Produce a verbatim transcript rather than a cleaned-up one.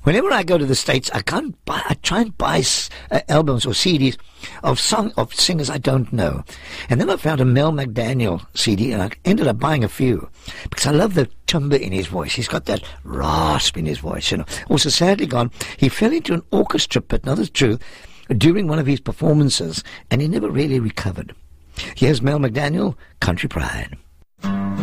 Whenever I go to the States, I can't buy, I try and buy uh, albums or C Ds of song of singers I don't know. And then I found a Mel McDaniel C D, and I ended up buying a few because I love the timbre in his voice. He's got that rasp in his voice, you know. Also, sadly gone, he fell into an orchestra pit, now that's true, during one of his performances, and he never really recovered. Here's Mel McDaniel, Country Pride.